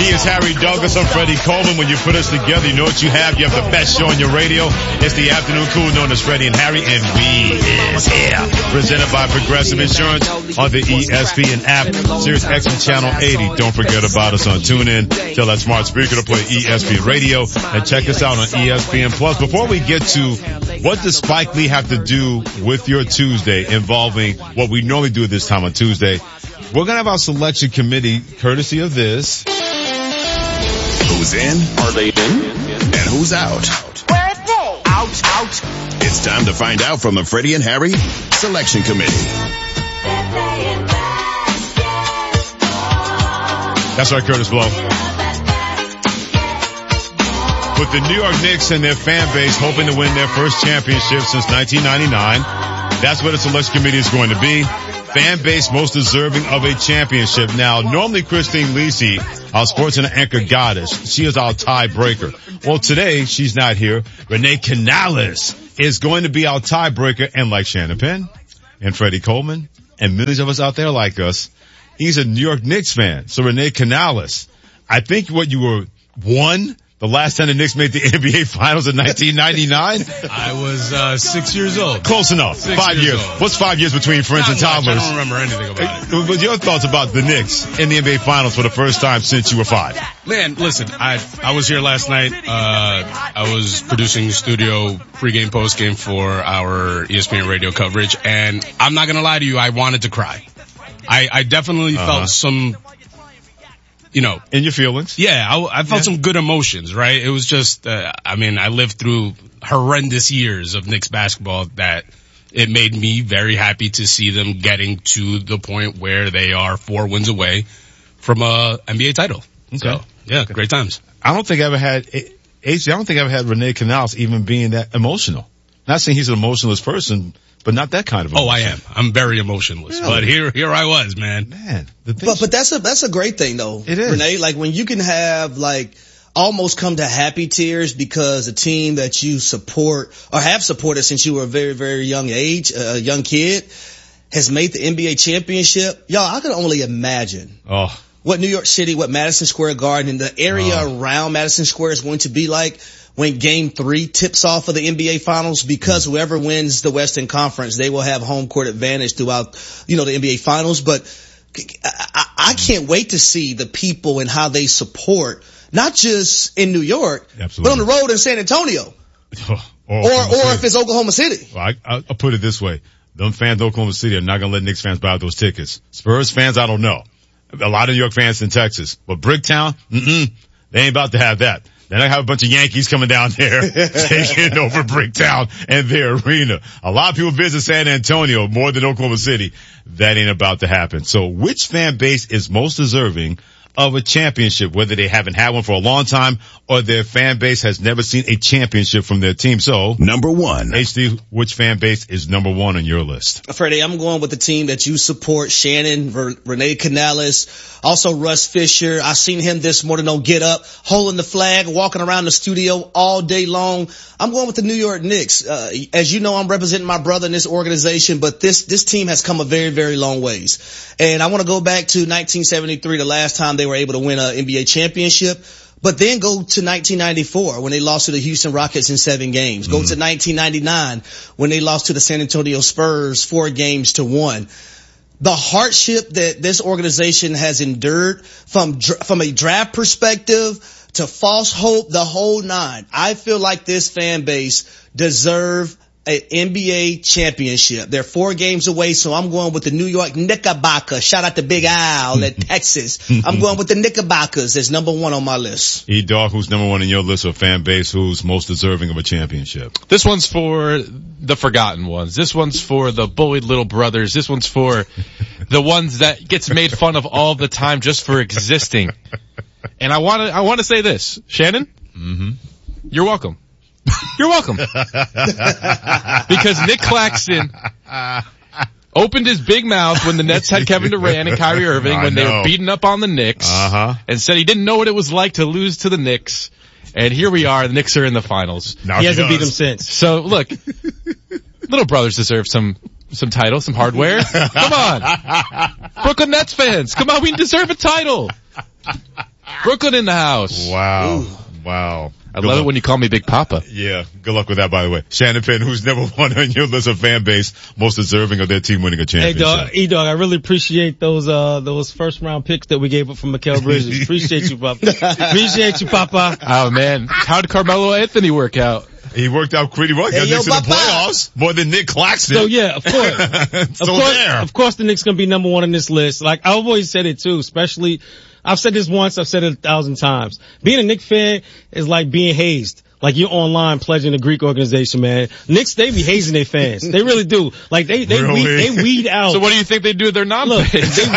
He is Harry Douglas. I'm Freddie Coleman. When you put us together, you know what you have. You have the best show on your radio. It's the afternoon cool known as Freddie and Harry, and we is here. Presented by Progressive Insurance on the ESPN app, Sirius XM Channel 80. Don't forget about us on TuneIn. Tell that smart speaker to play ESPN Radio, and check us out on ESPN Plus. Before we get to what does Spike Lee have to do with your Tuesday involving what we normally do this time on Tuesday, we're going to have our selection committee courtesy of this. Who's in? Are they in? And who's out? Where are they? Out. It's time to find out from the Freddie and Harry Selection Committee. That's right, Curtis Blow. With the New York Knicks and their fan base hoping to win their first championship since 1999, that's what the selection committee is going to be. Fan base most deserving of a championship. Now, normally Christine Lisi, our sports and anchor goddess, she is our tiebreaker. Well, today she's not here. Renee Canales is going to be our tiebreaker, and like Shannon Penn and Freddie Coleman and millions of us out there like us, he's a New York Knicks fan. So Renee Canales, I think what you were one the last time the Knicks made the NBA Finals in 1999? I was 6 years old. Close enough. 5 years. What's 5 years between friends and toddlers? I don't remember anything about it. What's your thoughts about the Knicks in the NBA Finals for the first time since you were 5? Man, listen, I was here last night. I was producing studio pregame, postgame for our ESPN radio coverage, and I'm not gonna lie to you, I wanted to cry. I definitely felt some, you know. In your feelings? Yeah, I felt some good emotions, right? It was just, I lived through horrendous years of Knicks basketball that it made me very happy to see them getting to the point where they are 4 wins away from a NBA title. Okay. So, yeah, great times. I don't think I ever had Renee Canales even being that emotional. Not saying he's an emotionless person, but not that kind of emotion. Oh, I am. I'm very emotionless. Really? But here I was, man. But that's a great thing though. It is. Renee, like when you can have like almost come to happy tears because a team that you support or have supported since you were a very, very young age, a young kid, has made the NBA championship. Y'all, I can only imagine what New York City, what Madison Square Garden and the area around Madison Square is going to be like when Game 3 tips off of the NBA Finals, because whoever wins the Western Conference, they will have home court advantage throughout, the NBA Finals. But I can't wait to see the people and how they support, not just in New York, but on the road in San Antonio. Or if it's Oklahoma City. Well, I'll put it this way. Them fans in Oklahoma City are not going to let Knicks fans buy those tickets. Spurs fans, I don't know. A lot of New York fans in Texas. But Bricktown, they ain't about to have that. Then I have a bunch of Yankees coming down there taking over Bricktown and their arena. A lot of people visit San Antonio more than Oklahoma City. That ain't about to happen. So which fan base is most deserving of a championship, whether they haven't had one for a long time or their fan base has never seen a championship from their team? So, number 1. HD, which fan base is number 1 on your list? Freddie, I'm going with the team that you support. Shannon, Renee Canales, also Russ Fisher. I seen him this morning on Get Up, holding the flag, walking around the studio all day long. I'm going with the New York Knicks. As you know, I'm representing my brother in this organization, but this team has come a very, very long ways. And I want to go back to 1973, the last time they were able to win an NBA championship, but then go to 1994 when they lost to the Houston Rockets in 7 games. Go to 1999 when they lost to the San Antonio Spurs 4-1. The hardship that this organization has endured from a draft perspective to false hope, the whole 9. I feel like this fan base deserve an NBA championship. They're 4 games away, so I'm going with the New York Knickerbockers. Shout out to Big Al at Texas. I'm going with the Knickerbockers as number 1 on my list. E-Dog, who's number 1 in your list of fan base who's most deserving of a championship? This one's for the forgotten ones. This one's for the bullied little brothers. This one's for the ones that gets made fun of all the time just for existing. And I want to say this, Shannon. You're welcome. You're welcome. Because Nick Claxton opened his big mouth when the Nets had Kevin Durant and Kyrie Irving when they were beating up on the Knicks and said he didn't know what it was like to lose to the Knicks. And here we are. The Knicks are in the finals. He hasn't beat them since. So look, little brothers deserve some title, some hardware. Come on. Brooklyn Nets fans. Come on. We deserve a title. Brooklyn in the house. Wow. Wow. I love it when you call me Big Papa. Yeah, good luck with that, by the way. Shannon Penn, who's number one on your list of fan base, most deserving of their team winning a championship. Hey, dog, I really appreciate those first round picks that we gave up from Mikal Bridges. Appreciate you, Papa. Appreciate you, Papa. Oh man, how did Carmelo Anthony work out? He worked out pretty well. He got Knicks in the playoffs more than Nick Claxton. So yeah, of course. Of course the Knicks gonna be number one on this list. Like, I've always said it too, especially, I've said this once, I've said it 1,000 times. Being a Knicks fan is like being hazed. Like, you're online pledging a Greek organization, man. Knicks, they be hazing their fans. They really do. Like, they weed out. So what do you think they do with their non-fans?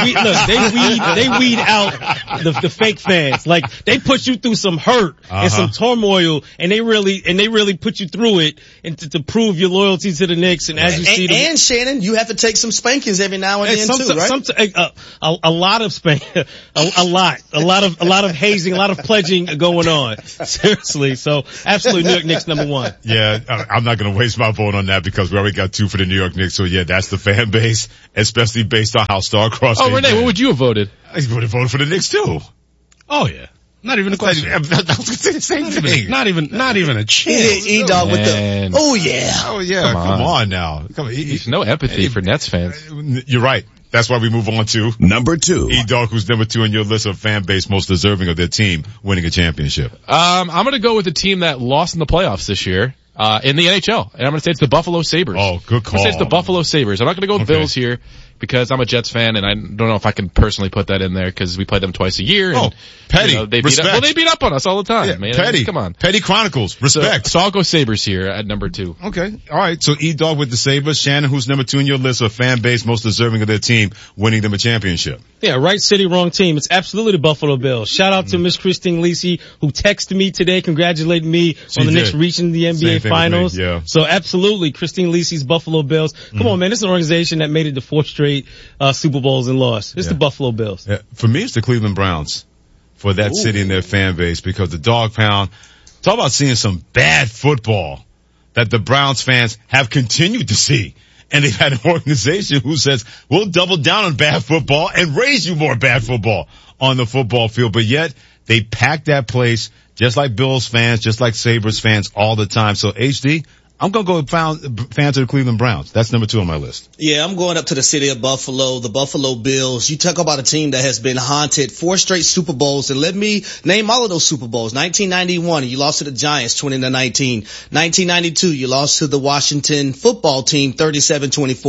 They weed out the fake fans. Like, they put you through some hurt and some turmoil, and they really put you through it and to prove your loyalty to the Knicks. And as you see them. And Shannon, you have to take some spankings every now and then too, right? A lot of spanking, a lot of hazing, a lot of pledging going on. Seriously. So, absolutely, New York Knicks number one. Yeah, I'm not going to waste my vote on that because we already got 2 for the New York Knicks. So yeah, that's the fan base, especially based on how star-crossed. Oh, Renee, what would you have voted? I would have voted for the Knicks too. Oh yeah. Not even a question. I was going to say the same thing. Not even a chance. E-Dog with the, oh yeah. Oh yeah, come on now. There's no empathy for Nets fans. You're right. That's why we move on to number 2. E-Dog, who's number 2 on your list of fan base most deserving of their team winning a championship. I'm going to go with a team that lost in the playoffs this year, in the NHL. And I'm going to say it's the Buffalo Sabres. Oh, good call. I'm going to say it's the Buffalo Sabres. I'm not going to go with Bills here because I'm a Jets fan and I don't know if I can personally put that in there because we play them twice a year. And, petty. They beat up on us all the time, yeah, man. Petty. Come on. Petty Chronicles. Respect. So I'll go Sabres here at number 2. Okay. All right. So E-Dog with the Sabres. Shannon, who's number 2 in your list of fan base most deserving of their team winning them a championship. Yeah, right city, wrong team. It's absolutely the Buffalo Bills. Shout out to Miss Christine Lisi, who texted me today congratulating me on the Knicks reaching the NBA Finals. Yeah. So absolutely, Christine Lisi's Buffalo Bills. Come on, man. This is an organization that made it to 4 straight Super Bowls and lost. It's the Buffalo Bills. Yeah. For me, it's the Cleveland Browns for that city and their fan base because the Dog Pound, talk about seeing some bad football that the Browns fans have continued to see. And they've had an organization who says, we'll double down on bad football and raise you more bad football on the football field. But yet they pack that place just like Bills fans, just like Sabres fans all the time. So HD, I'm going to go with fans of the Cleveland Browns. That's number 2 on my list. Yeah, I'm going up to the city of Buffalo, the Buffalo Bills. You talk about a team that has been haunted 4 straight Super Bowls, and let me name all of those Super Bowls. 1991, you lost to the Giants 20-19. 1992, you lost to the Washington football team 37-24.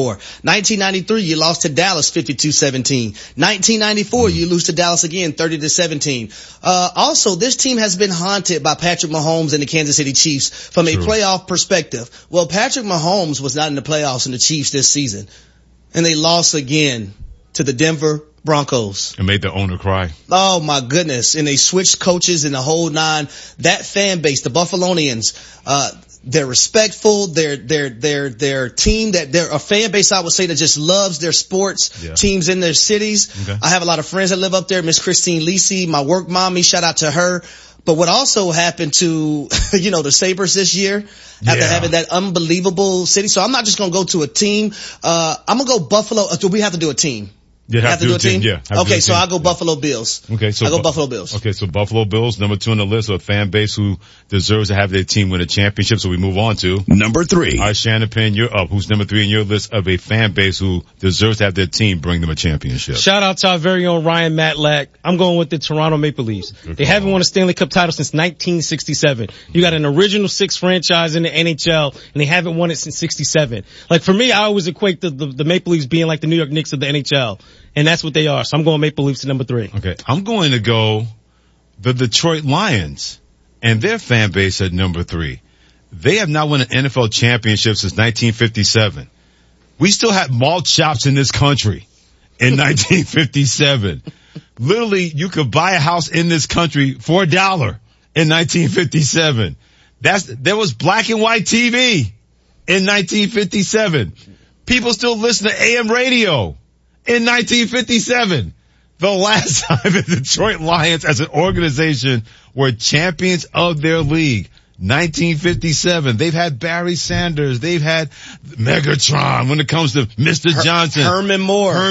1993, you lost to Dallas 52-17. 1994, you lose to Dallas again 30-17. Also, this team has been haunted by Patrick Mahomes and the Kansas City Chiefs from a playoff perspective. Well, Patrick Mahomes was not in the playoffs in the Chiefs this season, and they lost again to the Denver Broncos. And made the owner cry. Oh my goodness. And they switched coaches and the whole 9. That fan base, the Buffalonians, they're respectful. They're team they're a fan base, I would say, that just loves their sports teams in their cities. Okay. I have a lot of friends that live up there. Miss Christine Lisi, my work mommy, shout out to her. But what also happened to, the Sabres this year after having that unbelievable city. So I'm not just going to go to a team. I'm going to go Buffalo. Do we have to do a team? You have to do a team? Yeah. Okay, so I'll go Buffalo Bills. Okay, so I'll go Buffalo Bills. Okay, so Buffalo Bills, number 2 on the list of a fan base who deserves to have their team win a championship. So we move on to number 3. All right, Shannon Penn, you're up. Who's number 3 in your list of a fan base who deserves to have their team bring them a championship? Shout out to our very own Ryan Matlack. I'm going with the Toronto Maple Leafs. They haven't won a Stanley Cup title since 1967. You got an original 6 franchise in the NHL, and they haven't won it since 67. Like, for me, I always equate the Maple Leafs being like the New York Knicks of the NHL. And that's what they are. So I'm going Maple Leafs at number 3. Okay. I'm going to go the Detroit Lions and their fan base at number 3. They have not won an NFL championship since 1957. We still had malt shops in this country in 1957. Literally, you could buy a house in this country for $1 in 1957. There was black and white TV in 1957. People still listen to AM radio. In 1957, the last time the Detroit Lions as an organization were champions of their league. 1957. They've had Barry Sanders. They've had Megatron when it comes to Mr. Johnson. Herman Moore.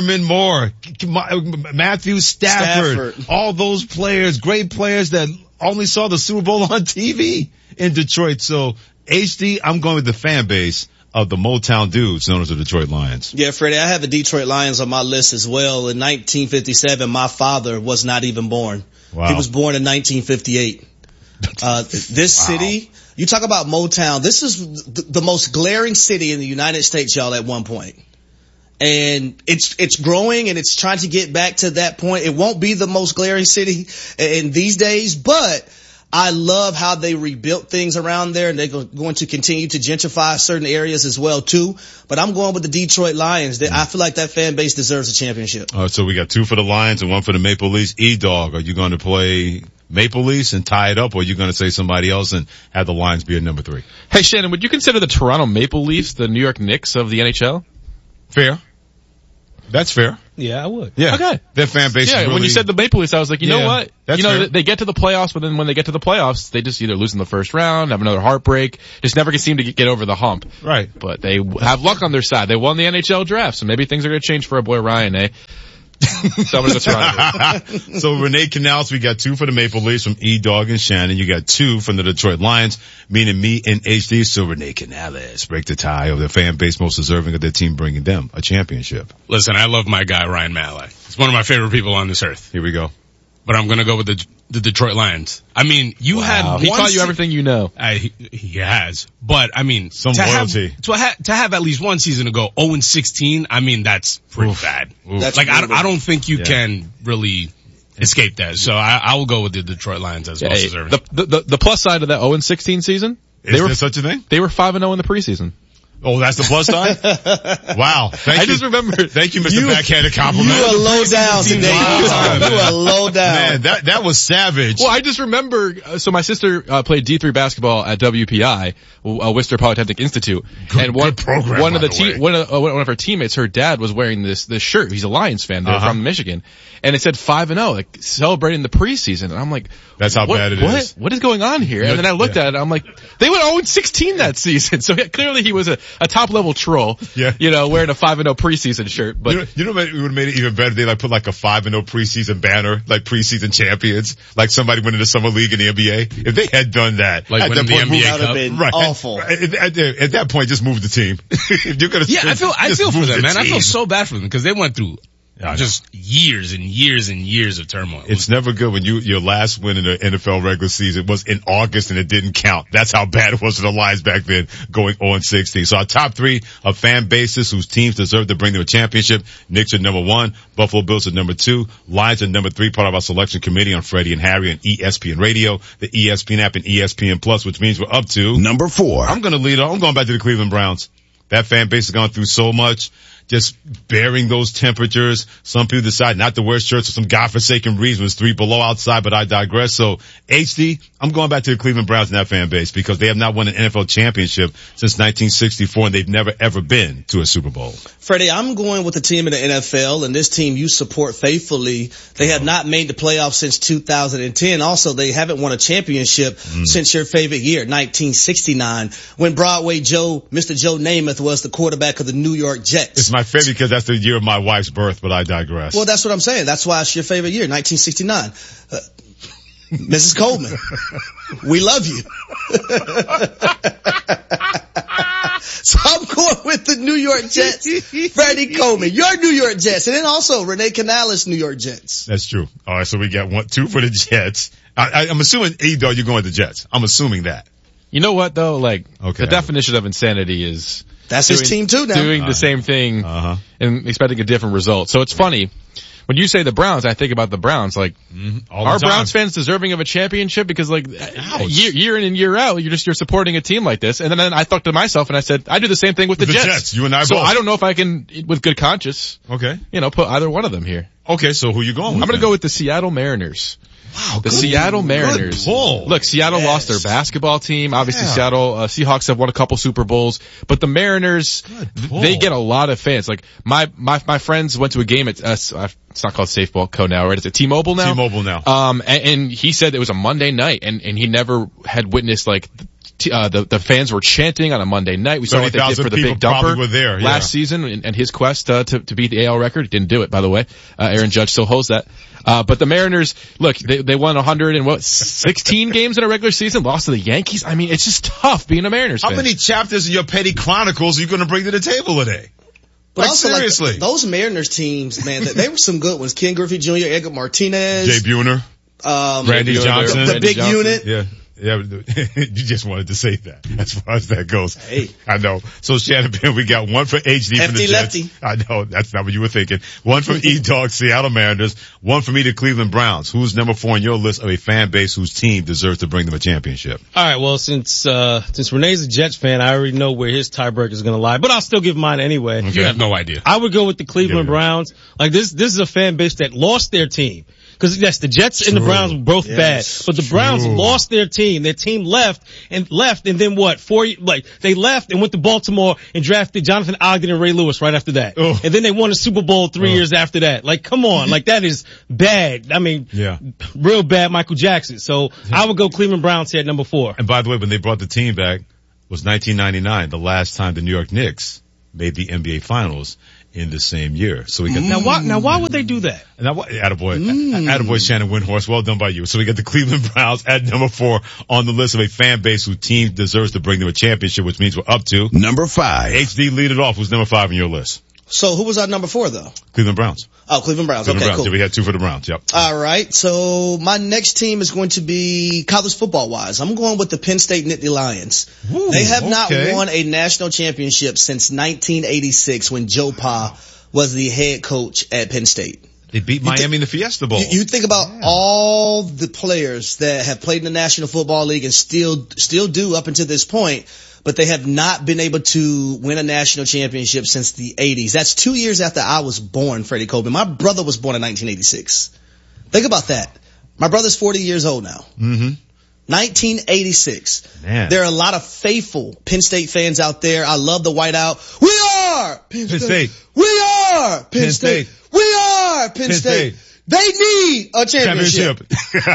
Matthew Stafford. All those players, great players that only saw the Super Bowl on TV in Detroit. So HD, I'm going with the fan base of the Motown dudes known as the Detroit Lions. Yeah, Freddie, I have the Detroit Lions on my list as well. In 1957, my father was not even born. Wow. He was born in 1958. This city, you talk about Motown, this is the most glaring city in the United States, y'all, at one point. And it's growing and it's trying to get back to that point. It won't be the most glaring city in these days, but I love how they rebuilt things around there, and they're going to continue to gentrify certain areas as well too. But I'm going with the Detroit Lions. I feel like that fan base deserves a championship. So we got 2 for the Lions and 1 for the Maple Leafs. E-Dog, are you going to play Maple Leafs and tie it up, or are you going to say somebody else and have the Lions be at number 3? Hey, Shannon, would you consider the Toronto Maple Leafs the New York Knicks of the NHL? Fair. That's fair. Yeah, I would. Yeah. Okay. Their fan base is really... when you said the Maple Leafs, I was like, you know what? That's fair. They get to the playoffs, but then when they get to the playoffs, they just either lose in the first round, have another heartbreak, just never can seem to get over the hump. Right. But they have luck on their side. They won the NHL draft, so maybe things are going to change for our boy Ryan, eh? So I'm going to go Toronto. So Renee Canals, we got 2 for the Maple Leafs from E-Dog and Shannon. You got 2 from the Detroit Lions, meaning me and HD. So Renee Canales break the tie of the fan base most deserving of their team bringing them a championship. Listen, I love my guy Ryan Mallett. He's one of my favorite people on this earth. Here we go. But I'm gonna go with the Detroit Lions. I mean, he taught you everything you know. He has. But I mean, some loyalty. To have at least one season to go 0-16, I mean, that's pretty bad. That's like, I don't think you can really escape that. So I will go with the Detroit Lions as most deserving. The plus side of that 0-16 season, Is there such a thing? They were 5-0 in the preseason. Oh, that's the plus side? Wow. Thank you. Just remember. Thank you, Mr. Backhanded Compliment. You are low down today. Wow. You are low down. Man, that was savage. Well, I just remember, so my sister played D3 basketball at WPI, Worcester Polytechnic Institute, and one of her teammates, her dad was wearing this shirt. He's a Lions fan. They're from Michigan. And it said 5-0, like celebrating the preseason. And I'm like, that's how bad it is. What is going on here? And then I looked at it, I'm like, they went 0-16 that season. So clearly he was a top level troll, wearing a 5-0 preseason shirt. But you know what would have made it even better? They put like a 5-0 preseason banner, like preseason champions, like somebody winning the summer league in the NBA. If they had done that, like winning the NBA Cup, that would have been awful. At that point, just move the team. If you're gonna, I feel for them, man. I feel so bad for them because they went through just years and years and years of turmoil. It's never good when your last win in the NFL regular season was in August and it didn't count. That's how bad it was for the Lions back then, going 0-16. So our top 3 of fan bases whose teams deserve to bring them a championship. Knicks are number 1, Buffalo Bills are number 2, Lions are number 3, part of our selection committee on Freddie and Harry and ESPN Radio, the ESPN app and ESPN Plus, which means we're up to number 4. I'm going to lead on. I'm going back to the Cleveland Browns. That fan base has gone through so much. Just bearing those temperatures. Some people decide not to wear shirts for some godforsaken reason. It's 3 below outside, but I digress. So, HD, I'm going back to the Cleveland Browns in that fan base because they have not won an NFL championship since 1964, and they've never, ever been to a Super Bowl. Freddie, I'm going with the team in the NFL, and this team you support faithfully. They have not made the playoffs since 2010. Also, they haven't won a championship since your favorite year, 1969, when Broadway Joe, Mr. Joe Namath, was the quarterback of the New York Jets. It's my favorite because that's the year of my wife's birth, but I digress. Well, that's what I'm saying. That's why it's your favorite year, 1969. Mrs. Coleman, we love you. So I'm going with the New York Jets, Freddie Coleman, your New York Jets, and then also Renee Canales' New York Jets. That's true. All right, so we got 2 for the Jets. I'm assuming, E-Dog, you're going with the Jets. I'm assuming that. You know what, though? The definition of insanity is... That's his team too now. Doing the same thing and expecting a different result. So it's funny. When you say the Browns, I think about the Browns. Are Browns fans deserving of a championship? Because year in and year out, you're supporting a team like this. And then I thought to myself and I said, I do the same thing with the Jets. You and I both. So I don't know if I can, with good conscience, put either one of them here. Okay, so who you going with? I'm going to go with the Seattle Mariners. Wow, the Seattle Mariners. Look, Seattle lost their basketball team. Obviously, Seattle Seahawks have won a couple Super Bowls, but the Mariners, they get a lot of fans. Like my friends went to a game at it's not called Safeco now, right? It's at T-Mobile now. T-Mobile now. And he said it was a Monday night, and he never had witnessed The fans were chanting on a Monday night. We saw what they did for the Big Dumper last season and his quest to beat the AL record. He didn't do it, by the way. Aaron Judge still holds that. But the Mariners, look, they won 16 games in a regular season, lost to the Yankees. I mean, it's just tough being a Mariners fan. How many chapters in your Petty Chronicles are you going to bring to the table today? But also, seriously. Those Mariners teams, man, they were some good ones. Ken Griffey Jr., Edgar Martinez. Jay Buhner. Randy Johnson. The big unit. Yeah. Yeah, you just wanted to say that as far as that goes. Hey. I know. So Shannon Penn, we got one for HD from the Jets. Lefty. I know. That's not what you were thinking. One from E-Dog, Seattle Mariners. One for me, the Cleveland Browns. Who's number 4 on your list of a fan base whose team deserves to bring them a championship? All right. Well, since Renee's a Jets fan, I already know where his tiebreaker is going to lie, but I'll still give mine anyway. Okay. You have no idea. I would go with the Cleveland Browns. Like this is a fan base that lost their team. Because yes, the Jets and the Browns were both bad, but the Browns lost their team. Their team left, and then what? They left and went to Baltimore and drafted Jonathan Ogden and Ray Lewis right after that. Oh. And then they won a Super Bowl 3 years after that. Like, come on, like that is bad. I mean, real bad Michael Jackson. So I would go Cleveland Browns here at number 4. And by the way, when they brought the team back, was 1999, the last time the New York Knicks made the NBA Finals in the same year. So we got now why would they do that? Attaboy Shannon Windhorst. Well done by you. So we got the Cleveland Browns at number 4 on the list of a fan base whose team deserves to bring them a championship, which means we're up to number 5. HD, lead it off. Who's number 5 on your list? So who was our number 4 though? Cleveland Browns. Oh, Cleveland Browns. Cleveland Browns. Cool. Yeah, we had 2 for the Browns. Yep. All right. So my next team is going to be college football wise. I'm going with the Penn State Nittany Lions. Ooh, they have not won a national championship since 1986 when Joe Pa was the head coach at Penn State. They beat Miami in the Fiesta Bowl. You think about all the players that have played in the National Football League and still do up until this point, but they have not been able to win a national championship since the 80s. That's 2 years after I was born, Freddie Coben. My brother was born in 1986. Think about that. My brother's 40 years old now. Mm-hmm. 1986. Man. There are a lot of faithful Penn State fans out there. I love the whiteout. We are Penn State. We are Penn State. We are Penn State. They need a championship.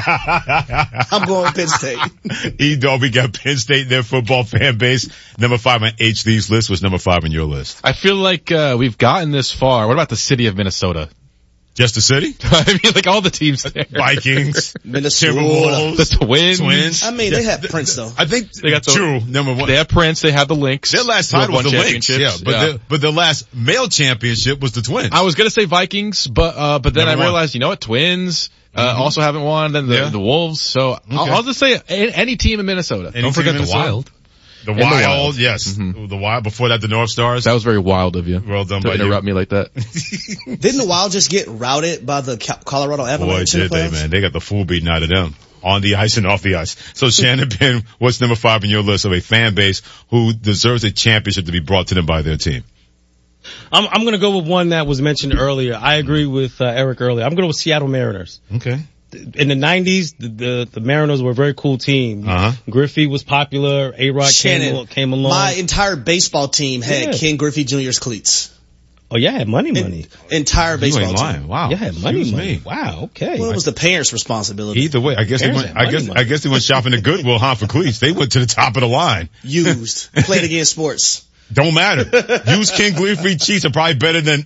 I'm going with Penn State. E-Dog, we got Penn State in their football fan base. Number 5 on HD's list. Was number 5 on your list? I feel like we've gotten this far. What about the city of Minnesota? Just the city? I mean, like all the teams there. Vikings, Minnesota, Timberwolves, the Twins. I mean, they have Prince though. I think they got true. Number 1. They have Prince. They have the Lynx. Their last title was the Lynx. Yeah, but their last male championship was the Twins. I was gonna say Vikings, but then I realized, you know what? Twins also haven't won. Then the Wolves. So I'll just say any team in Minnesota. Don't forget the Wild. The Wild, yes. Mm-hmm. The Wild. Before that, the North Stars. That was very wild of you. Well done to by interrupt me like that. Didn't the Wild just get routed by the Colorado Avalanche? Boy, did they, man. They got the fool beaten out of them. On the ice and off the ice. So Shannon Penn, what's number 5 on your list of a fan base who deserves a championship to be brought to them by their team? I'm going to go with one that was mentioned earlier. I agree with Eric earlier. I'm going to go with Seattle Mariners. Okay. In the 90s, the Mariners were a very cool team. Griffey was popular. A-Rod came along. My entire baseball team had Ken Griffey Jr.'s cleats. Oh, yeah, had money. Entire baseball team. Wow. Yeah, had money. Wow, okay. Well, it was the parents' responsibility. Either way, I guess they went shopping at Goodwill, for cleats. They went to the top of the line. Used. Played against sports. Don't matter. Used Ken Griffey cheats are probably better than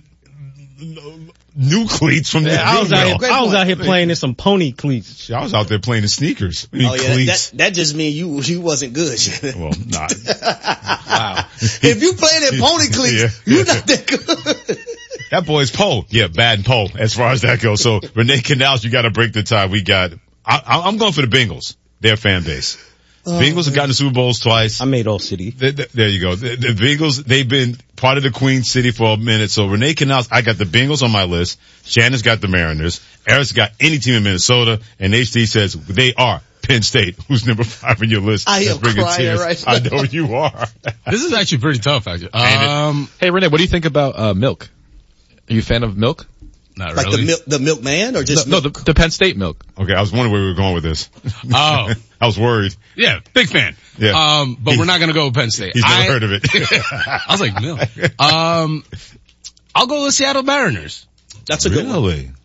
new cleats from the I was out here playing in some pony cleats. I was out there playing in sneakers. That just means you wasn't good. Well, not. Wow. If you playing in pony cleats, you're not that good. That boy's pole. Yeah, bad and pole as far as that goes. So Renee Canals, you got to break the tie. I'm going for the Bengals, their fan base. Bengals have gotten to Super Bowls twice. I made All City. There you go. The Bengals, they've been part of the Queen City for a minute. So Renee Canals, I got the Bengals on my list. Shannon's got the Mariners. Eric's got any team in Minnesota. And HD says they are Penn State, who's number 5 on your list. I am crying right now. I know you are. This is actually pretty tough, actually. Hey, Renee, what do you think about milk? Are you a fan of milk? Not like really. the milkman or just milk? No, the Penn State milk. Okay, I was wondering where we were going with this. Oh. I was worried. Yeah, big fan. Yeah. But we're not gonna go with Penn State. He's never heard of it. I was like, milk. I'll go with Seattle Mariners. That's a good one. Really?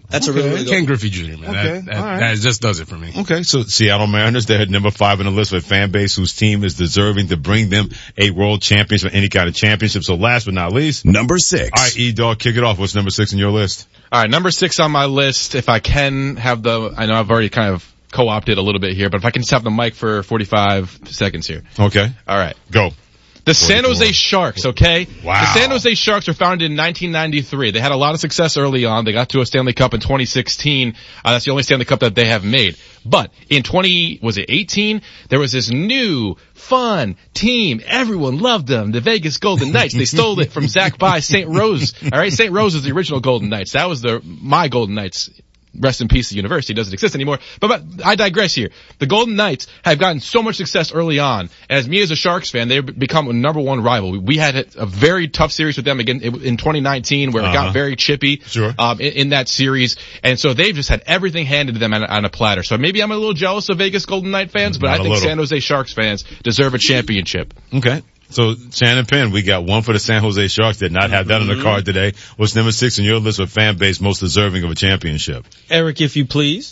That's a really good Ken Griffey Jr., man. That just does it for me. Okay, so Seattle Mariners, they're at number 5 on the list with a fan base whose team is deserving to bring them a world championship or any kind of championship. So last but not least, number 6. All right, E-Dog, kick it off. What's number 6 on your list? All right, number 6 on my list, if I can have I know I've already kind of co-opted a little bit here, but if I can just have the mic for 45 seconds here. Okay. All right. Go. The San Jose Sharks, okay? Wow. The San Jose Sharks were founded in 1993. They had a lot of success early on. They got to a Stanley Cup in 2016. That's the only Stanley Cup that they have made. But in 2018, there was this new, fun team. Everyone loved them. The Vegas Golden Knights. They stole it from Zach By St. Rose. All right? St. Rose was the original Golden Knights. That was my Golden Knights. Rest in peace, the university doesn't exist anymore. But I digress here. The Golden Knights have gotten so much success early on. As a Sharks fan, they've become a number 1 rival. We had a very tough series with them again in 2019 where it got very chippy. Sure. In that series. And so they've just had everything handed to them on a platter. So maybe I'm a little jealous of Vegas Golden Knight fans, but I think San Jose Sharks fans deserve a championship. Okay. So, Shannon Penn, we got one for the San Jose Sharks. Did not have that on the card today. What's number 6 on your list of fan base most deserving of a championship? Eric, if you please.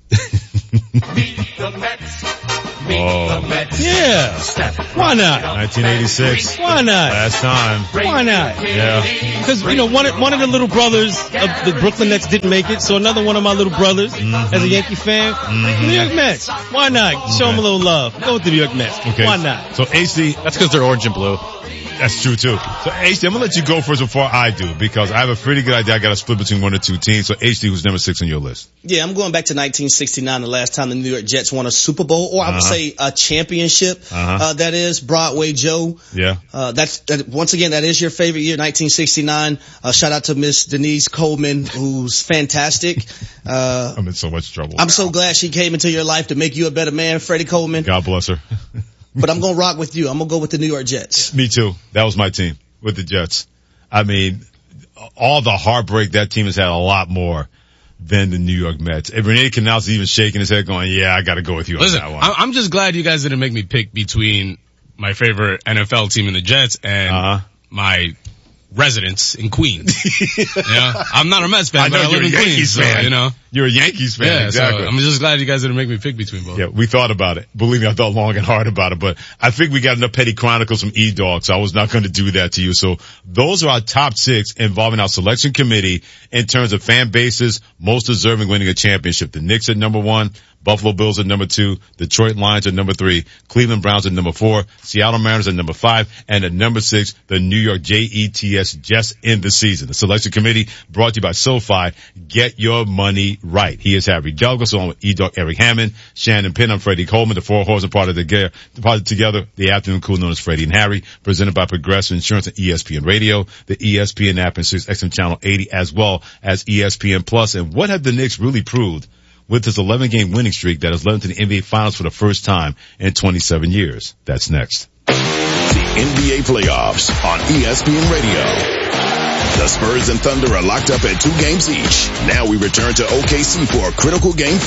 Yeah. Why not? 1986. Why not? Last time. Why not? Yeah. Because, one of the little brothers of the Brooklyn Nets didn't make it, so another one of my little brothers, as a Yankee fan, New York Mets. Why not? Show them a little love. Go with the New York Mets. Okay. Why not? So, AC. That's because they're orange and blue. That's true too. So HD, I'm gonna let you go first before I do, because I have a pretty good idea. I got to split between 1 or 2 teams. So HD, who's number 6 on your list? Yeah, I'm going back to 1969, the last time the New York Jets won a Super Bowl, or I would say a championship. That is Broadway Joe. Yeah. Once again, that is your favorite year, 1969. Shout out to Miss Denise Coleman, who's fantastic. I'm in so much trouble. I'm so glad she came into your life to make you a better man, Freddie Coleman. God bless her. But I'm going to rock with you. I'm going to go with the New York Jets. Me too. That was my team with the Jets. I mean, all the heartbreak, that team has had a lot more than the New York Mets. And Rene Canals even shaking his head going, yeah, I got to go with you on that one. I'm just glad you guys didn't make me pick between my favorite NFL team in the Jets and my residence in Queens. I'm not a Mets fan, but I live in Queens, so, You're a Yankees fan, exactly. So I'm just glad you guys didn't make me pick between both. Yeah, we thought about it. Believe me, I thought long and hard about it, but I think we got enough petty chronicles from E-Dog, so I was not going to do that to you. So those are our top 6 involving our selection committee in terms of fan bases most deserving winning a championship. The Knicks at number 1. Buffalo Bills at number 2, Detroit Lions at number 3, Cleveland Browns at number 4, Seattle Mariners at number 5, and at number 6, the New York Jets just in the season. The selection committee brought to you by SoFi. Get your money right. He is Harry Douglas, along with E-Dog Eric Hammond, Shannon Penn, I'm Freddie Coleman. The 4 horses are part of together, the afternoon crew known as Freddie and Harry, presented by Progressive Insurance and ESPN Radio, the ESPN app, and XM Channel 80, as well as ESPN Plus. And what have the Knicks really proved with this 11-game winning streak that has led them to the NBA Finals for the first time in 27 years? That's next. The NBA playoffs on ESPN Radio. The Spurs and Thunder are locked up at 2 games each. Now we return to OKC for a critical Game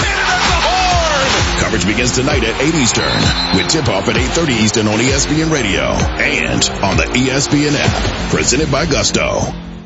5. Coverage begins tonight at 8 Eastern, with tip-off at 8:30 Eastern on ESPN Radio and on the ESPN app. Presented by Gusto.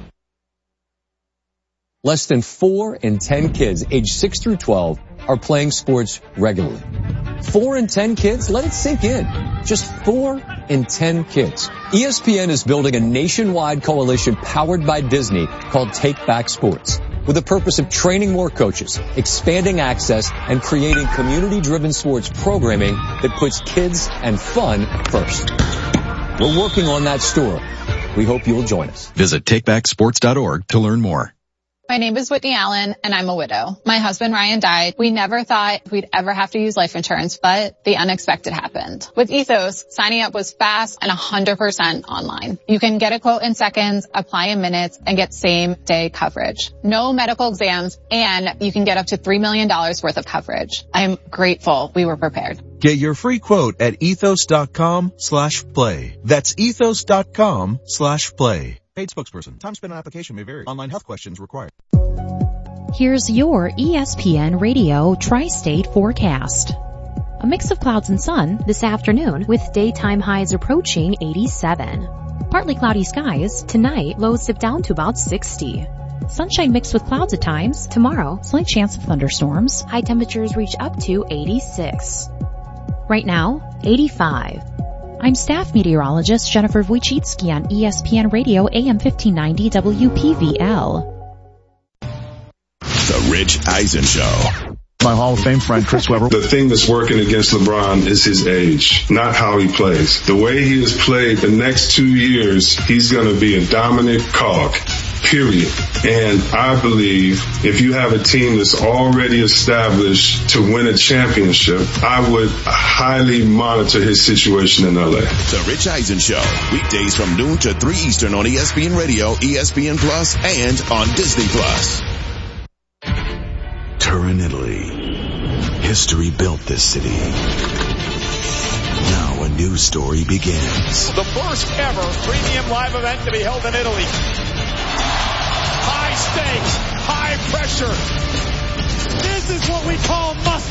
Less than 4 in 10 kids aged 6 through 12 are playing sports regularly. 4 in 10 kids? Let it sink in. Just 4 in 10 kids. ESPN is building a nationwide coalition powered by Disney called Take Back Sports, with the purpose of training more coaches, expanding access, and creating community-driven sports programming that puts kids and fun first. We're working on that story. We hope you'll join us. Visit takebacksports.org to learn more. My name is Whitney Allen, and I'm a widow. My husband, Ryan, died. We never thought we'd ever have to use life insurance, but the unexpected happened. With Ethos, signing up was fast and 100% online. You can get a quote in seconds, apply in minutes, and get same-day coverage. No medical exams, and you can get up to $3 million worth of coverage. I'm grateful we were prepared. Get your free quote at ethos.com/play. That's ethos.com/play. Paid spokesperson. Time spent on application may vary. Online health questions required. Here's your ESPN Radio Tri-State forecast. A mix of clouds and sun this afternoon with daytime highs approaching 87. Partly cloudy skies. Tonight, lows dip down to about 60. Sunshine mixed with clouds at times. Tomorrow, slight chance of thunderstorms. High temperatures reach up to 86. Right now, 85. I'm staff meteorologist Jennifer Wojcicki on ESPN Radio AM 1590 WPVL. The Rich Eisen Show. My Hall of Fame friend, Chris Webber. The thing that's working against LeBron is his age, not how he plays. The way he has played the next 2 years, he's going to be a dominant cog, period. And I believe if you have a team that's already established to win a championship, I would highly monitor his situation in LA. The Rich Eisen Show, weekdays from noon to 3 Eastern on ESPN Radio, ESPN Plus, and on Disney Plus. Turin, Italy. History built this city. Now a new story begins. The first ever premium live event to be held in Italy. High stakes, high pressure. This is what we call must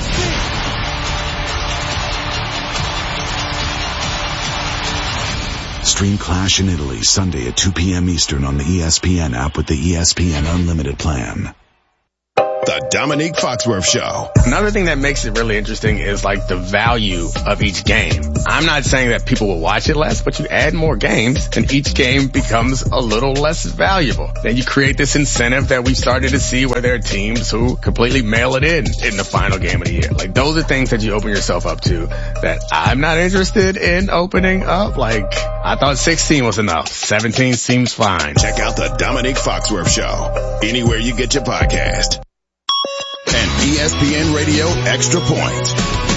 see. Stream Clash in Italy Sunday at 2 p.m. Eastern on the ESPN app with the ESPN Unlimited plan. The Dominique Foxworth Show. Another thing that makes it really interesting is like the value of each game. I'm not saying that people will watch it less, but you add more games and each game becomes a little less valuable. Then you create this incentive that we started to see where there are teams who completely mail it in the final game of the year. Like those are things that you open yourself up to that I'm not interested in opening up. Like I thought 16 was enough. 17 seems fine. Check out the Dominique Foxworth Show anywhere you get your podcast. And ESPN Radio Extra Point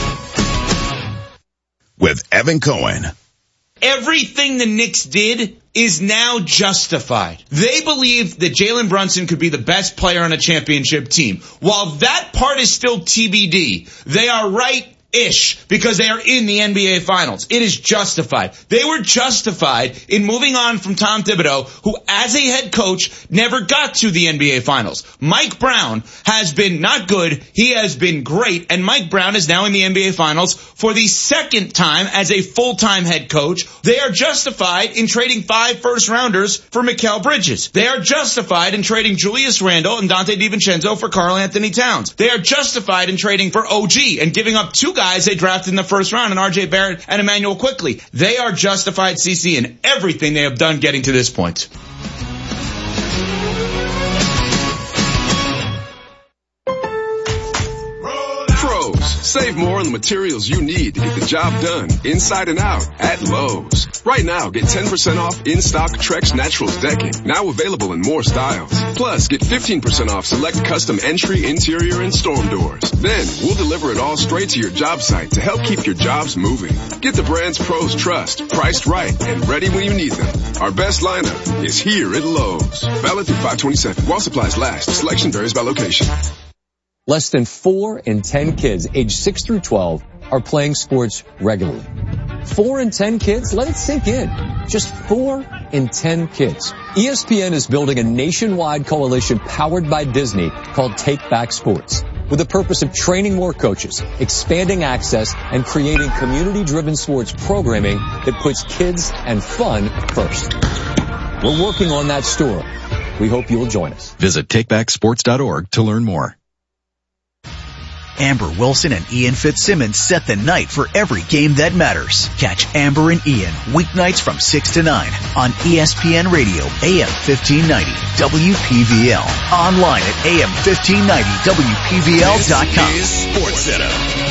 with Evan Cohen. Everything the Knicks did is now justified. They believe that Jalen Brunson could be the best player on a championship team. While that part is still TBD, they are right-ish because they are in the NBA Finals. It is justified. They were justified in moving on from Tom Thibodeau, who as a head coach never got to the NBA Finals. Mike Brown has been not good. He has been great. And Mike Brown is now in the NBA Finals for the second time as a full-time head coach. They are justified in trading 5 first-rounders for Mikal Bridges. They are justified in trading Julius Randle and Dante DiVincenzo for Karl Anthony Towns. They are justified in trading for OG and giving up 2 guys they drafted in the first round, and RJ Barrett and Emmanuel Quickley. They are justified, CC, in everything they have done getting to this point. Save more on the materials you need to get the job done inside and out at Lowe's. Right now, get 10% off in-stock Trex Naturals decking, now available in more styles. Plus, get 15% off select custom entry, interior, and storm doors. Then, we'll deliver it all straight to your job site to help keep your jobs moving. Get the brands pros trust, priced right, and ready when you need them. Our best lineup is here at Lowe's. Valid through 5/27. While supplies last. Selection varies by location. Less than 4 in 10 kids aged 6 through 12 are playing sports regularly. 4 in 10 kids? Let it sink in. Just 4 in 10 kids. ESPN is building a nationwide coalition powered by Disney called Take Back Sports, with the purpose of training more coaches, expanding access, and creating community-driven sports programming that puts kids and fun first. We're working on that story. We hope you'll join us. Visit takebacksports.org to learn more. Amber Wilson and Ian Fitzsimmons set the night for every game that matters. Catch Amber and Ian weeknights from 6 to 9 on ESPN Radio, AM 1590, WPVL. Online at AM1590WPVL.com. This is SportsCenter.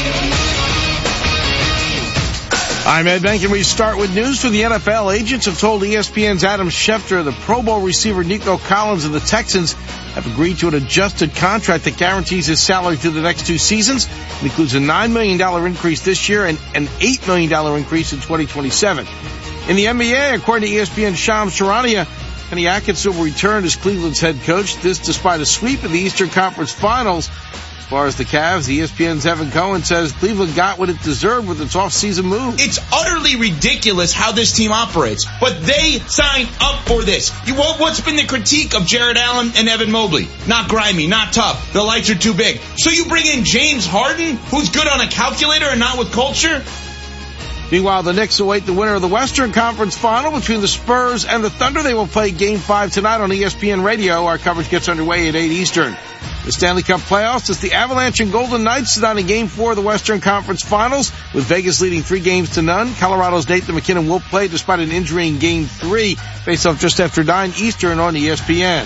I'm Ed Bank, and we start with news from the NFL. Agents have told ESPN's Adam Schefter the Pro Bowl receiver Nico Collins and the Texans have agreed to an adjusted contract that guarantees his salary through the next 2 seasons. It includes a $9 million increase this year and an $8 million increase in 2027. In the NBA, according to ESPN's Shams Charania, Kenny Atkinson will return as Cleveland's head coach. This despite a sweep in the Eastern Conference Finals. As far as the Cavs, ESPN's Evan Cohen says Cleveland got what it deserved with its off-season move. It's utterly ridiculous how this team operates, but they signed up for this. What's been the critique of Jared Allen and Evan Mobley? Not grimy, not tough. The lights are too big. So you bring in James Harden, who's good on a calculator and not with culture? Meanwhile, the Knicks await the winner of the Western Conference Final between the Spurs and the Thunder. They will play Game 5 tonight on ESPN Radio. Our coverage gets underway at 8 Eastern. The Stanley Cup playoffs as the Avalanche and Golden Knights tonight in Game 4 of the Western Conference Finals, with Vegas leading 3-0. Colorado's Nathan McKinnon will play despite an injury in Game 3. Face off just after 9 Eastern on ESPN.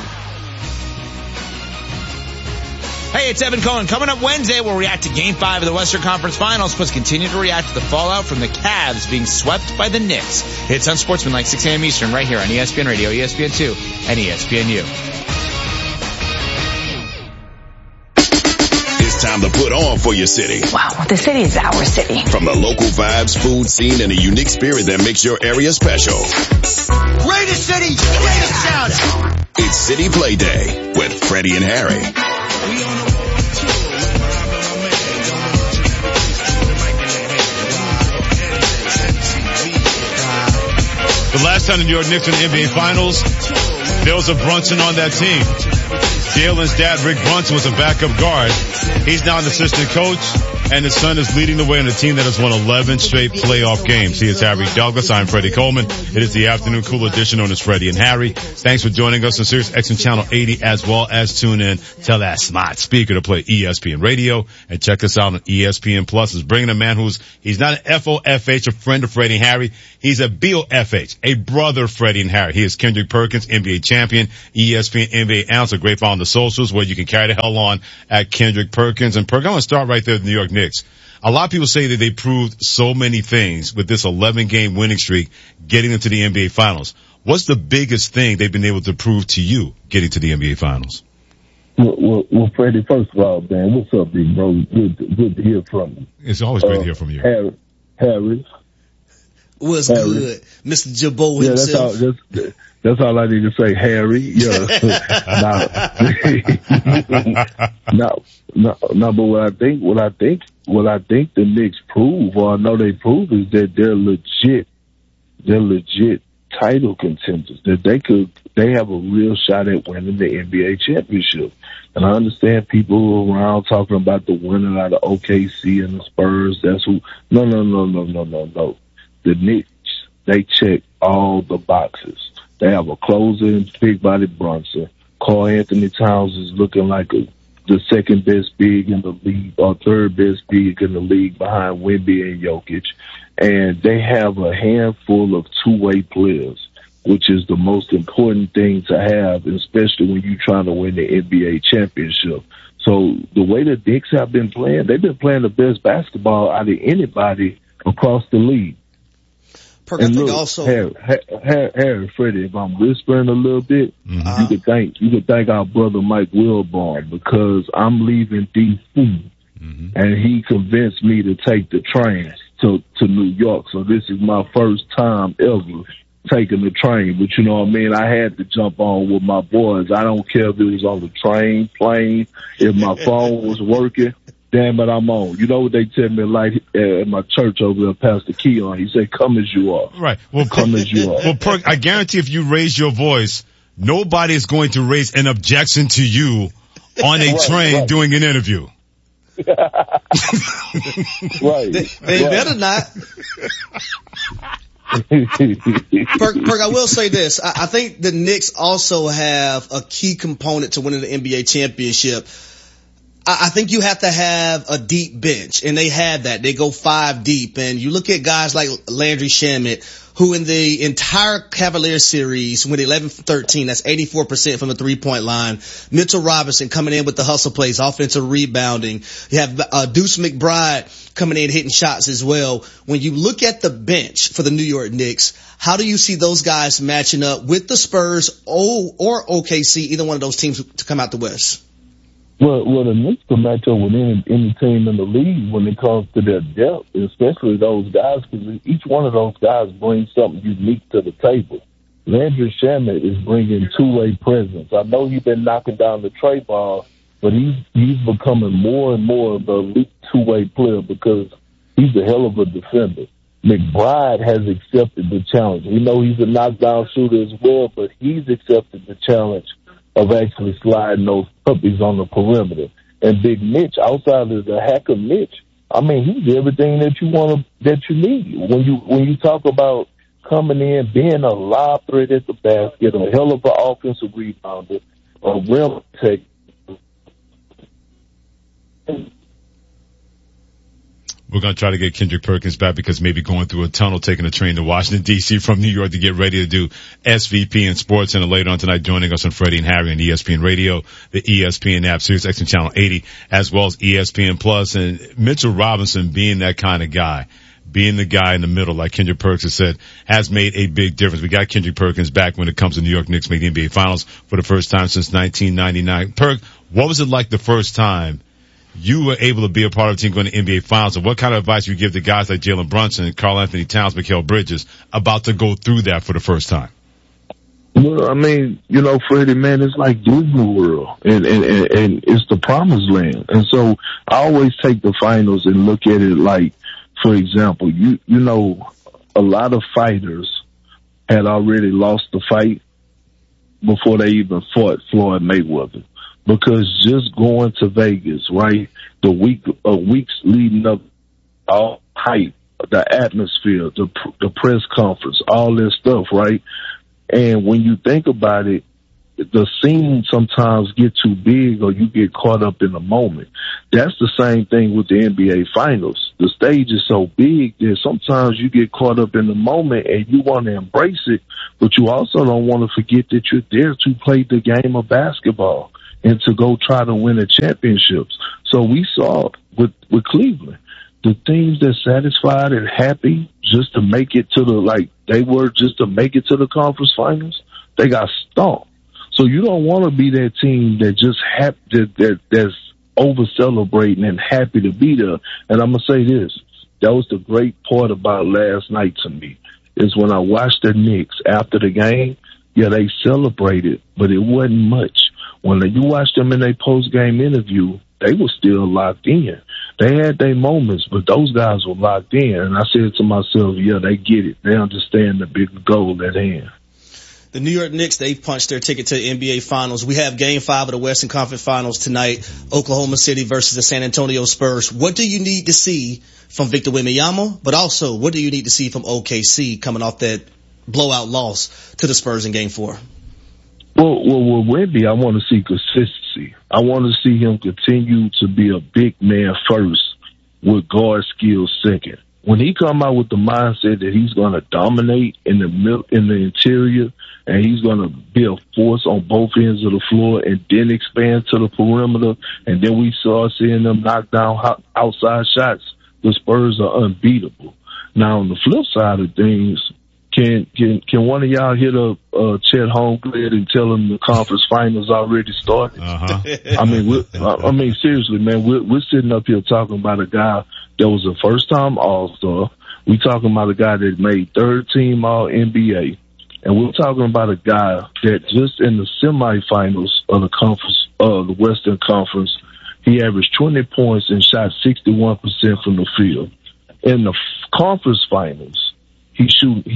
Hey, it's Evan Cohen. Coming up Wednesday, we'll react to Game 5 of the Western Conference Finals, plus continue to react to the fallout from the Cavs being swept by the Knicks. It's Unsportsmanlike, 6 a.m. Eastern, right here on ESPN Radio, ESPN2, and ESPNU. It's time to put on for your city. Wow, the city is our city. From the local vibes, food scene, and a unique spirit that makes your area special. Greatest city, greatest sound. It's City Play Day with Freddie and Harry. The last time the New York Knicks in the NBA Finals, there was a Brunson on that team. Jalen's dad, Rick Brunson, was a backup guard. He's now an assistant coach, and his son is leading the way on a team that has won 11 straight playoff games. He is Harry Douglas. I'm Freddie Coleman. It is the afternoon cool edition known as Freddie and Harry. Thanks for joining us on Sirius XM Channel 80, as well as tune in. Tell that smart speaker to play ESPN Radio, and check us out on ESPN Plus. It's bringing a man he's not an FOFH, a friend of Freddie and Harry. He's a BOFH, a brother of Freddie and Harry. He is Kendrick Perkins, NBA champion, ESPN NBA analyst, a great follow on the socials where you can carry the hell on at Kendrick Perkins. And Perkins, I want to start right there with the New York Knicks. A lot of people say that they proved so many things with this 11-game winning streak, getting them to the NBA Finals. What's the biggest thing they've been able to prove to you getting to the NBA Finals? Well, Freddie, first of all, man, what's up, big bro? Good to hear from you. It's always great to hear from you. Harry. What's good? Mr. Jabot himself. That's all I need to say, Harry. Yeah. No, but what I think the Knicks prove, or I know they prove, is that they're legit title contenders. That they have a real shot at winning the NBA championship. And I understand people around talking about the winner out of OKC and the Spurs. That's who. No. The Knicks, they check all the boxes. They have a closer in Big Body Brunson. Karl Anthony Towns is looking like the second best big in the league, or third best big in the league behind Wemby and Jokic. And they have a handful of two-way players, which is the most important thing to have, especially when you're trying to win the NBA championship. So the way the Knicks have been playing, they've been playing the best basketball out of anybody across the league. Perk, and look, also Harry, Freddie, if I'm whispering a little bit, you could thank our brother Mike Wilborn, because I'm leaving DC, and he convinced me to take the train to New York. So this is my first time ever taking the train. But you know what I mean? I had to jump on with my boys. I don't care if it was on the train, plane, if my phone was working. Damn it, I'm on. You know what they tell me, like at my church over there, Pastor Keon? He said, "Come as you are." Right. Well, come as you are. Well, Perk, I guarantee if you raise your voice, nobody is going to raise an objection to you on a train doing an interview. Right. They better not. Perk, I will say this. I think the Knicks also have a key component to winning the NBA championship. I think you have to have a deep bench, and they have that. They go 5 deep, and you look at guys like Landry Shamet, who in the entire Cavaliers series went 11 for 13. That's 84% from the 3-point line. Mitchell Robinson coming in with the hustle plays, offensive rebounding. You have Deuce McBride coming in hitting shots as well. When you look at the bench for the New York Knicks, how do you see those guys matching up with the Spurs or OKC, either one of those teams to come out the West? Well, the Knicks can match up with any team in the league when it comes to their depth, especially those guys, because each one of those guys brings something unique to the table. Landry Shamet is bringing two-way presence. I know he's been knocking down the tray ball, but he's becoming more and more of a elite two-way player because he's a hell of a defender. McBride has accepted the challenge. We know he's a knockdown shooter as well, but he's accepted the challenge of actually sliding those puppies on the perimeter. And Big Mitch, outside of the hacker Mitch, I mean, he's everything that you need. When you talk about coming in, being a lob threat at the basket, a hell of an offensive rebounder, a rim tech. We're going to try to get Kendrick Perkins back because maybe going through a tunnel, taking a train to Washington, D.C. from New York to get ready to do SVP and Sports Center later on tonight. Joining us on Freddie and Harry on ESPN Radio, the ESPN app, Sirius XM Channel 80, as well as ESPN Plus. And Mitchell Robinson being that kind of guy, being the guy in the middle, like Kendrick Perkins has said, has made a big difference. We got Kendrick Perkins back when it comes to New York Knicks making the NBA Finals for the first time since 1999. Perk, what was it like the first time you were able to be a part of a team going to NBA Finals, and what kind of advice you give to guys like Jalen Brunson, Karl Anthony Towns, Mikal Bridges about to go through that for the first time? Well, I mean, Freddie, man, it's like Disney World, and it's the promised land. And so I always take the finals and look at it like, for example, a lot of fighters had already lost the fight before they even fought Floyd Mayweather. Because just going to Vegas, right, the weeks leading up, all hype, the atmosphere, the press conference, all this stuff, right? And when you think about it, the scene sometimes get too big or you get caught up in the moment. That's the same thing with the NBA Finals. The stage is so big that sometimes you get caught up in the moment and you want to embrace it, but you also don't want to forget that you're there to play the game of basketball and to go try to win the championships. So we saw with Cleveland, the teams that satisfied and happy just to make it to just to make it to the conference finals, they got stomped. So you don't want to be that team that just that's over celebrating and happy to be there. And I'm gonna say this: that was the great part about last night to me, is when I watched the Knicks after the game. Yeah, they celebrated, but it wasn't much. When you watch them in their post-game interview, they were still locked in. They had their moments, but those guys were locked in. And I said to myself, yeah, they get it. They understand the big goal at hand. The New York Knicks, they've punched their ticket to the NBA Finals. We have Game 5 of the Western Conference Finals tonight. Oklahoma City versus the San Antonio Spurs. What do you need to see from Victor Wembanyama? But also, what do you need to see from OKC coming off that blowout loss to the Spurs in Game 4? Well, with Wemby, I want to see consistency. I want to see him continue to be a big man first with guard skills second. When he come out with the mindset that he's going to dominate in the interior and he's going to be a force on both ends of the floor and then expand to the perimeter, and then we saw seeing them knock down outside shots, the Spurs are unbeatable. Now, on the flip side of things, Can one of y'all hit up Chet Holmgren and tell him the conference finals already started? I mean, seriously, man, we're sitting up here talking about a guy that was a first-time All-Star. We're talking about a guy that made third-team All-NBA, and we're talking about a guy that just in the semifinals of the conference, the Western Conference, he averaged 20 points and shot 61% from the field. In the conference finals, he's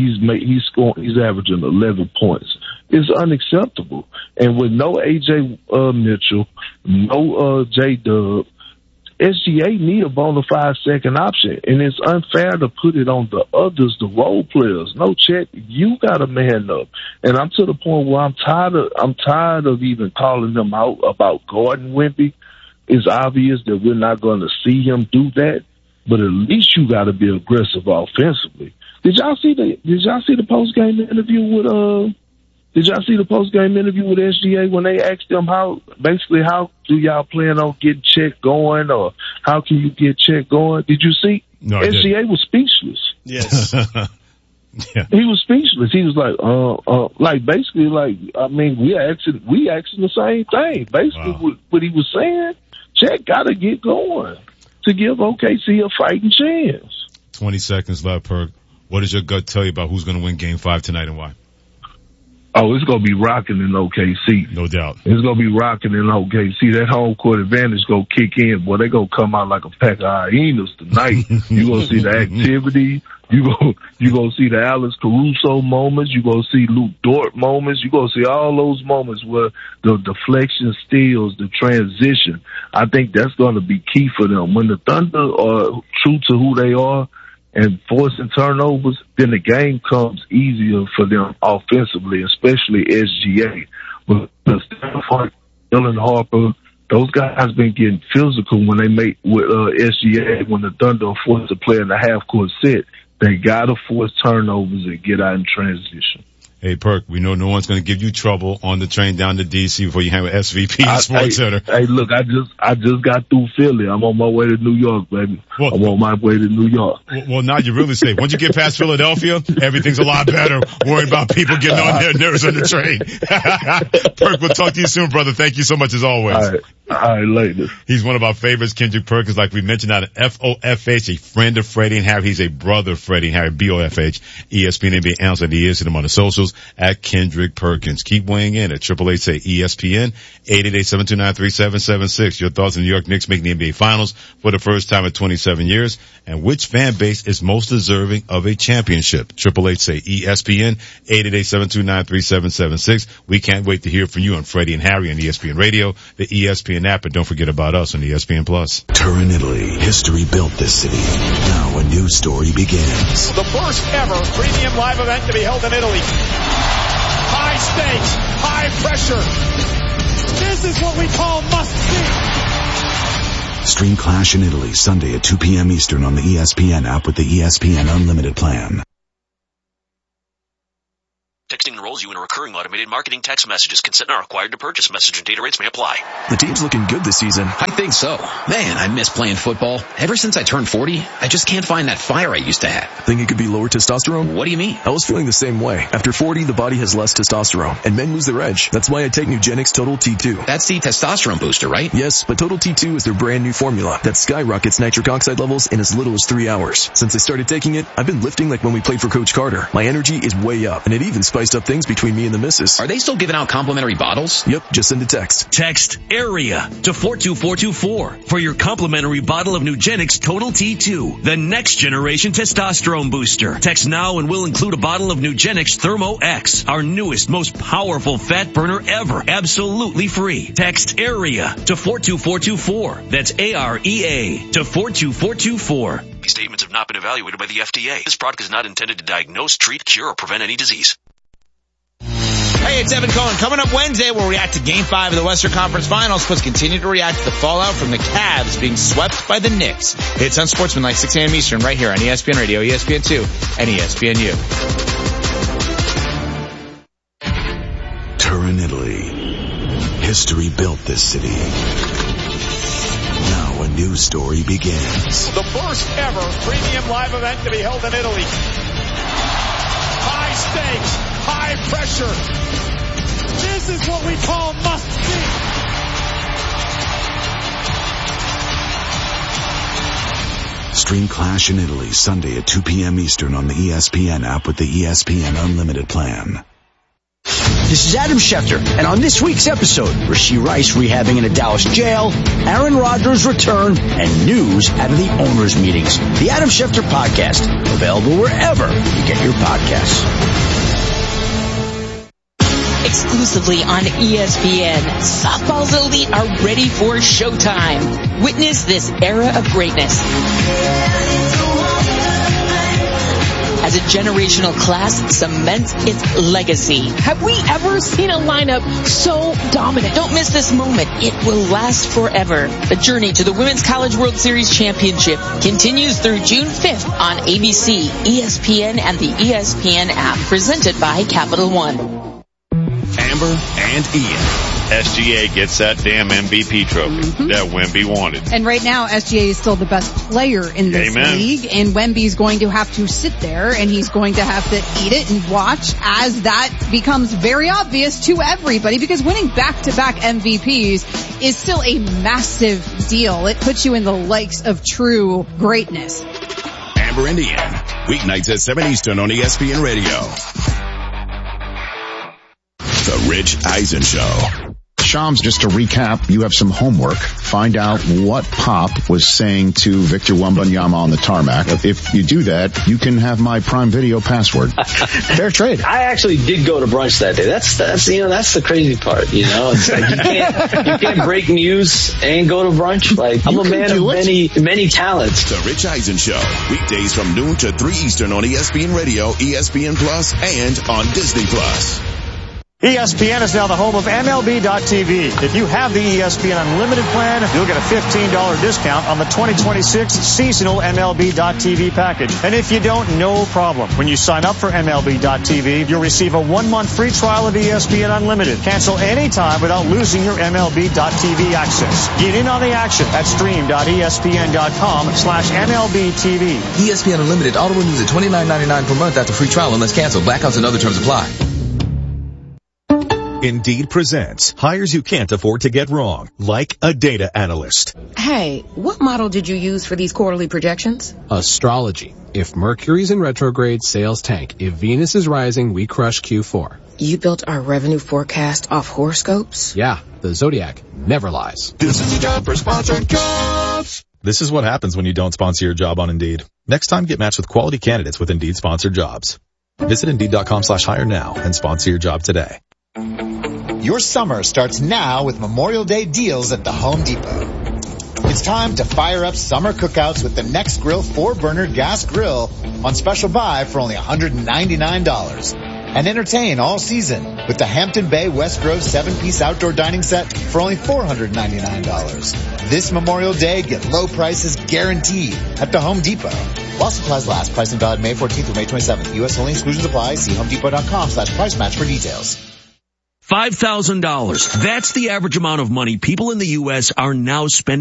averaging 11 points. It's unacceptable. And with no AJ Mitchell, no J-Dub, SGA need a bona fide second option. And it's unfair to put it on the others, the role players. No, Chet, you got to man up. And I'm to the point where I'm tired of even calling them out about Gordon Wemby. It's obvious that we're not going to see him do that, but at least you got to be aggressive offensively. Did y'all see the post game interview with SGA when they asked them how do y'all plan on getting Chet going, or how can you get Chet going? Did you see? No, SGA was speechless. Yes. Yeah. He was speechless. He was we asking the same thing. Basically, what he was saying, Chet got to get going to give OKC a fighting chance. 20 seconds left, Perk. What does your gut tell you about who's going to win Game 5 tonight and why? Oh, it's going to be rocking in OKC. No doubt. It's going to be rocking in OKC. That home court advantage going to kick in. Boy, they're going to come out like a pack of hyenas tonight. You're going to see the activity. You're going to see the Alex Caruso moments. You're going to see Luke Dort moments. You're going to see all those moments where the deflection steals, the transition. I think that's going to be key for them. When the Thunder are true to who they are, and forcing turnovers, then the game comes easier for them offensively, especially SGA. But Stanford, Dylan Harper, those guys been getting physical when they make with SGA. When the Thunder are forced to play in the half-court set, they gotta force turnovers and get out in transition. Hey, Perk, we know no one's going to give you trouble on the train down to D.C. before you hang with SVP Sports Center. Hey, look, I just got through Philly. I'm on my way to New York, baby. Well, I'm on my way to New York. Well, now you're really safe. Once you get past Philadelphia, everything's a lot better. Worried about people getting on their nerves on the train. Perk, we'll talk to you soon, brother. Thank you so much as always. All right, later. He's one of our favorites, Kendrick Perkins, like we mentioned, out of FOFH, a friend of Freddie and Harry. He's a brother of Freddie and Harry, BOFH, ESPN NBA analyst, and he is. Hit him on the socials at Kendrick Perkins. Keep weighing in at 888-ESPN, 888-729-3776. Your thoughts on the New York Knicks making the NBA Finals for the first time in 27 years, and which fan base is most deserving of a championship? 888-ESPN, 888-729-3776. We can't wait to hear from you on Freddie and Harry on ESPN Radio, the ESPN app, and don't forget about us on ESPN Plus. Turin, Italy. History built this city. Now a new story begins. The first ever premium live event to be held in Italy. High stakes, high pressure. This is what we call must-see. Stream Clash in Italy Sunday at 2 p.m. Eastern on the ESPN app with the ESPN Unlimited plan. Texting enrolls you in a recurring automated marketing text messages. Consent not required to purchase. Message and data rates may apply. The team's looking good this season. I think so. Man, I miss playing football. Ever since I turned 40, I just can't find that fire I used to have. Think it could be lower testosterone? What do you mean? I was feeling the same way. After 40, the body has less testosterone, and men lose their edge. That's why I take Nugenix Total T2. That's the testosterone booster, right? Yes, but Total T2 is their brand new formula that skyrockets nitric oxide levels in as little as 3 hours. Since I started taking it, I've been lifting like when we played for Coach Carter. My energy is way up, and it even spiced up things between me and the missus. Are they still giving out complimentary bottles? Yep, just send a text. Text AREA to 42424 for your complimentary bottle of Nugenix Total T2, the next generation testosterone booster. Text now and we'll include a bottle of Nugenix Thermo X, our newest, most powerful fat burner ever, absolutely free. Text AREA to 42424. That's AREA to 42424. These statements have not been evaluated by the FDA. This product is not intended to diagnose, treat, cure, or prevent any disease. Hey, it's Evan Cohen. Coming up Wednesday, we'll react to Game 5 of the Western Conference Finals, plus continue to react to the fallout from the Cavs being swept by the Knicks. It's Unsportsmanlike, 6 a.m. Eastern, right here on ESPN Radio, ESPN2, and ESPNU. Turin, Italy. History built this city. Now a new story begins. The first ever premium live event to be held in Italy. High stakes, high pressure. This is what we call must-see. Stream Clash in Italy Sunday at 2 p.m. Eastern on the ESPN app with the ESPN Unlimited plan. This is Adam Schefter, and on this week's episode, Rashee Rice rehabbing in a Dallas jail, Aaron Rodgers' return, and news out of the owners' meetings. The Adam Schefter Podcast, available wherever you get your podcasts. Exclusively on ESPN, softball's elite are ready for showtime. Witness this era of greatness. As a generational class cements its legacy. Have we ever seen a lineup so dominant? Don't miss this moment. It will last forever. The journey to the Women's College World Series Championship continues through June 5th on ABC, ESPN, and the ESPN app. Presented by Capital One. Amber and Ian. SGA gets that damn MVP trophy that Wemby wanted. And right now, SGA is still the best player in this league, and Wemby's going to have to sit there, and he's going to have to eat it and watch as that becomes very obvious to everybody, because winning back-to-back MVPs is still a massive deal. It puts you in the likes of true greatness. Amber and Ian, weeknights at 7 Eastern on ESPN Radio. The Rich Eisen Show. Shams, just to recap, you have some homework. Find out what Pop was saying to Victor Wembanyama on the tarmac. If you do that, you can have my Prime Video password. Fair trade. I actually did go to brunch that day. That's the crazy part, It's like you can't break news and go to brunch. Like, I'm a man of many talents. The Rich Eisen Show, weekdays from noon to 3 Eastern on ESPN Radio, ESPN Plus, and on Disney Plus. ESPN is now the home of MLB.TV. If you have the ESPN Unlimited plan, you'll get a $15 discount on the 2026 seasonal MLB.TV package. And if you don't, no problem. When you sign up for MLB.TV, you'll receive a 1-month free trial of ESPN Unlimited. Cancel anytime without losing your MLB.TV access. Get in on the action at stream.espn.com/MLBTV. ESPN Unlimited auto renews at $29.99 per month after free trial unless canceled. Blackouts and other terms apply. Indeed presents hires you can't afford to get wrong, like a data analyst. Hey, what model did you use for these quarterly projections? Astrology. If Mercury's in retrograde, sales tank. If Venus is rising, we crush Q4. You built our revenue forecast off horoscopes? Yeah, the Zodiac never lies. This is a job for Sponsored Jobs. This is what happens when you don't sponsor your job on Indeed. Next time, get matched with quality candidates with Indeed sponsored jobs. Visit Indeed.com/hire now and sponsor your job today. Your summer starts now with Memorial Day deals at the Home Depot. It's time to fire up summer cookouts with the Next Grill 4-burner gas grill on special buy for only $199. And entertain all season with the Hampton Bay West Grove 7-piece outdoor dining set for only $499. This Memorial Day, get low prices guaranteed at the Home Depot. While supplies last, pricing valid May 14th through May 27th. U.S. only, exclusions apply. See homedepot.com/price match for details. $5,000. That's the average amount of money people in the U.S. are now spending